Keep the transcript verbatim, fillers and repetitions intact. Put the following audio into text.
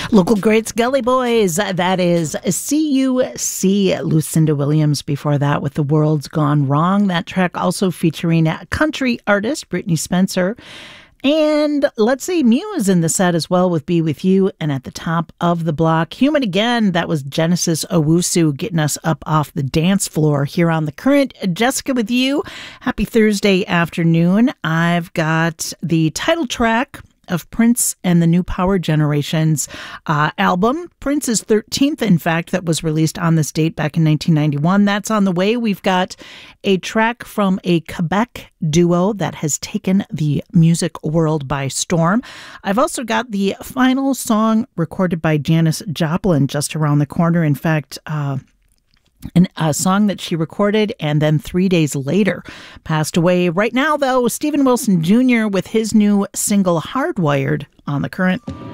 Local greats, Gully Boys. That is C U C. Lucinda Williams before that with The World's Gone Wrong. That track also featuring country artist Brittany Spencer. And let's see, Muse in the set as well with Be With You. And at the top of the block, Human Again. That was Genesis Owusu getting us up off the dance floor here on The Current. Jessica with you. Happy Thursday afternoon. I've got the title track of Prince and the New Power Generations uh, album. Prince's thirteenth, in fact, that was released on this date back in nineteen ninety-one. That's on the way. We've got a track from a Quebec duo that has taken the music world by storm. I've also got the final song recorded by Janis Joplin just around the corner. In fact, uh, An, a song that she recorded and then three days later passed away. Right now, though, Steven Wilson Junior with his new single Hardwired on The Current.